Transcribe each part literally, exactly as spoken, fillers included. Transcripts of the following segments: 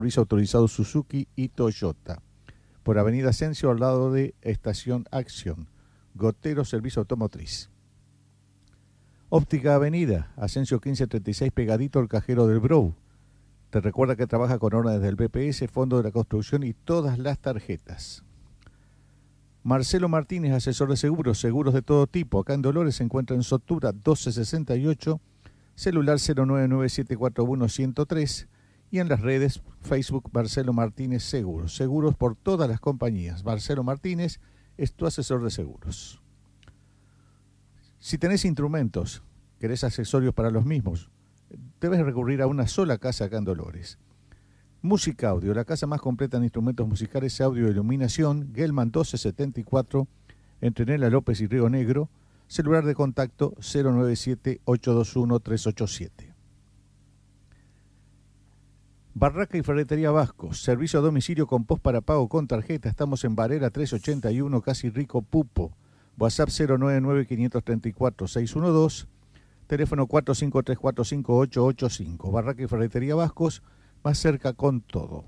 Servicio autorizado Suzuki y Toyota. Por Avenida Ascencio, al lado de Estación Acción. Gotero, servicio automotriz. Óptica Avenida, Ascencio quince treinta y seis, pegadito al cajero del Brou. Te recuerda que trabaja con órdenes del B P S, Fondo de la Construcción y todas las tarjetas. Marcelo Martínez, asesor de seguros, seguros de todo tipo. Acá en Dolores se encuentra en Sotura doce sesenta y ocho, celular cero nueve nueve siete cuatro uno uno cero tres y en las redes Facebook Marcelo Martínez Seguros. Seguros por todas las compañías. Marcelo Martínez es tu asesor de seguros. Si tenés instrumentos, querés accesorios para los mismos, debes recurrir a una sola casa acá en Dolores. Música Audio, la casa más completa en instrumentos musicales, audio e iluminación. Gelman doce setenta y cuatro, entre Nela López y Río Negro. Celular de contacto cero nueve siete ocho dos uno tres ocho siete. Barraca y Ferretería Vasco, servicio a domicilio con post para pago con tarjeta. Estamos en Varela trescientos ochenta y uno, casi Rico Pupo. WhatsApp cero nueve nueve cinco tres cuatro seis uno dos, teléfono cuatro cinco tres cuatro cinco ocho ocho cinco. Barraca y Ferretería Vascos, más cerca con todo.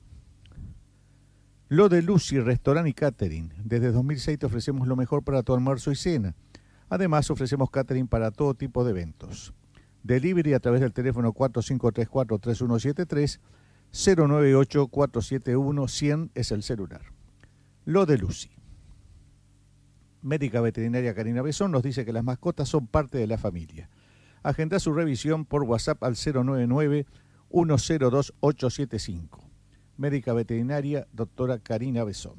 Lo de Lucy, restaurante y catering. Desde dos mil seis te ofrecemos lo mejor para tu almuerzo y cena. Además ofrecemos catering para todo tipo de eventos. Delivery a través del teléfono cuatro cinco tres cuatro tres uno siete tres, cero nueve ocho cuatro siete uno cien es el celular. Lo de Lucy. Médica Veterinaria Karina Besón nos dice que las mascotas son parte de la familia. Agenda su revisión por WhatsApp al cero nueve nueve uno cero dos ocho siete cinco. Médica Veterinaria Doctora Karina Besón.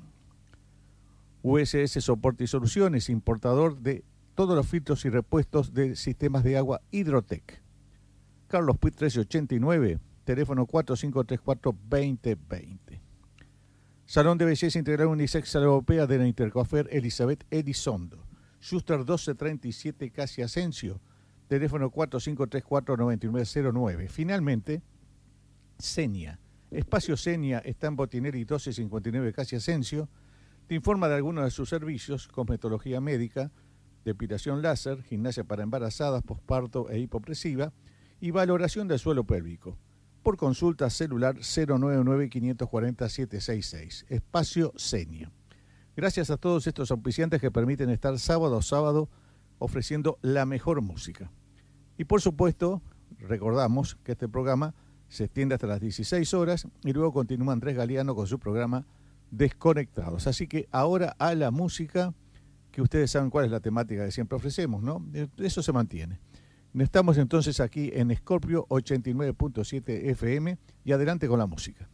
U S S Soporte y Soluciones, importador de todos los filtros y repuestos de sistemas de agua Hidrotec. Carlos Puig trece ochenta y nueve, teléfono cuatro cinco tres cuatro dos cero dos cero. Salón de Belleza Integral Unisex Europea de la Intercofer Elizabeth Elizondo. Schuster doce treinta y siete, Casi Asensio, teléfono cuatro cinco tres cuatro nueve nueve cero nueve. Finalmente, Senia. Espacio Senia está en Botinelli doce cincuenta y nueve, Casi Asensio. Te informa de algunos de sus servicios: cosmetología médica, depilación láser, gimnasia para embarazadas, posparto e hipopresiva y valoración del suelo pélvico. Por consulta celular cero nueve nueve cinco cuatro cero siete seis seis. Espacio Senia. Gracias a todos estos auspiciantes que permiten estar sábado a sábado ofreciendo la mejor música. Y por supuesto, recordamos que este programa se extiende hasta las dieciséis horas y luego continúa Andrés Galeano con su programa Desconectados. Así que ahora a la música, que ustedes saben cuál es la temática que siempre ofrecemos, ¿no? Eso se mantiene. Estamos entonces aquí en Scorpio ochenta y nueve punto siete F M y adelante con la música.